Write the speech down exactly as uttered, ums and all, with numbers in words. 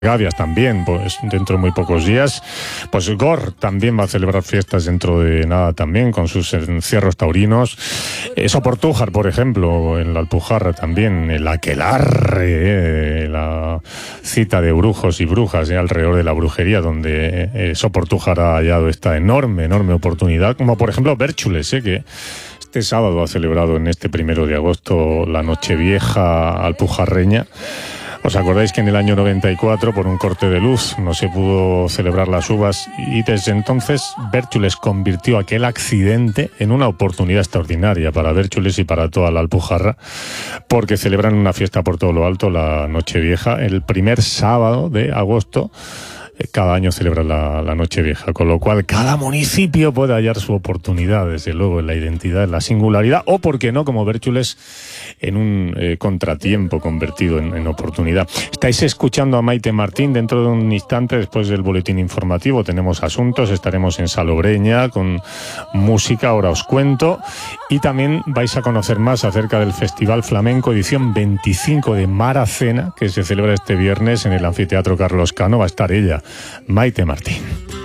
Gavias también, pues dentro de muy pocos días. Pues Gor también va a celebrar fiestas dentro de nada también, con sus encierros taurinos. Eh, Soportújar, por ejemplo, en la Alpujarra también, el aquelarre, eh, la cita de brujos y brujas eh, alrededor de la brujería, donde eh, Soportújar ha hallado esta enorme, enorme oportunidad, como por ejemplo Bérchules, eh, que este sábado ha celebrado en este primero de agosto la Nochevieja alpujarreña. ¿Os acordáis que en el año noventa y cuatro, por un corte de luz, no se pudo celebrar las uvas? Y desde entonces Bérchules convirtió aquel accidente en una oportunidad extraordinaria para Bérchules y para toda la Alpujarra, porque celebran una fiesta por todo lo alto, la Nochevieja, el primer sábado de agosto. Cada año celebra la, la Nochevieja, con lo cual cada municipio puede hallar su oportunidad, desde luego, en la identidad, en la singularidad, o, por qué no, como Bérchules, en un eh, contratiempo convertido en, en oportunidad. Estáis escuchando a Maite Martín. Dentro de un instante, después del boletín informativo, tenemos asuntos, estaremos en Salobreña con música, ahora os cuento, y también vais a conocer más acerca del Festival Flamenco edición veinticinco de Maracena, que se celebra este viernes en el Anfiteatro Carlos Cano. Va a estar ella, Maite Martín.